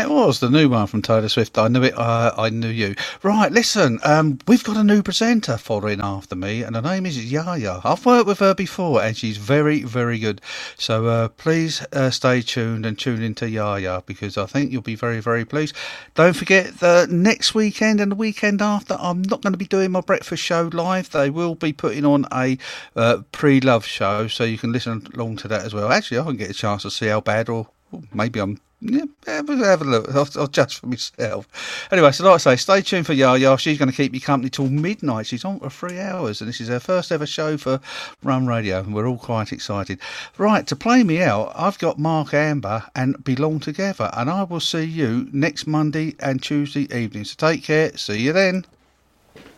That was the new one from Taylor Swift. I knew it. I knew you. Right, listen. We've got a new presenter following after me, and her name is Yaya. I've worked with her before, and she's very, very good. So please stay tuned and tune into Yaya, because I think you'll be very, very pleased. Don't forget that next weekend and the weekend after, I'm not going to be doing my breakfast show live. They will be putting on a pre-love show, so you can listen along to that as well. Actually, I can get a chance to see how bad, or maybe I'm. Yeah, have a look. I'll judge for myself. Anyway, so like I say, stay tuned for Yaya. She's going to keep you company till midnight. She's on for 3 hours, and this is her first ever show for Rum Radio, and we're all quite excited. Right, to play me out, I've got Mark Amber and Belong Together, and I will see you next Monday and Tuesday evening. So take care. See you then.